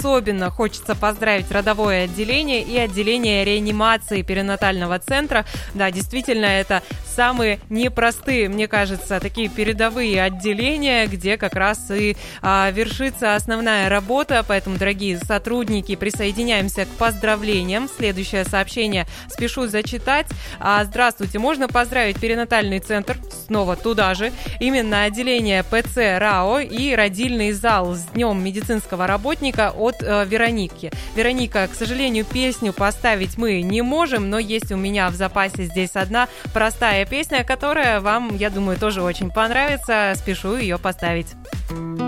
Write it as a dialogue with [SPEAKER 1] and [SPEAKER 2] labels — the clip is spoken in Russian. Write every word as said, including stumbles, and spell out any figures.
[SPEAKER 1] особенно хочется поздравить родовое отделение и отделение реанимации перинатального центра. Да, действительно, это самые непростые, мне кажется, такие передовые отделения, где как раз и а, вершится основная работа. Поэтому, дорогие сотрудники, присоединяемся к поздравлениям. Следующее сообщение спешу зачитать. А, здравствуйте, можно поздравить перинатальный центр, снова туда же, именно отделение ПЦ РАО и родильный зал с Днем медицинского работника от э, Вероники. Вероника, к сожалению, песню поставить мы не можем, но есть у меня в запасе здесь одна простая песня, которая вам, я думаю, тоже очень понравится. Спешу ее поставить.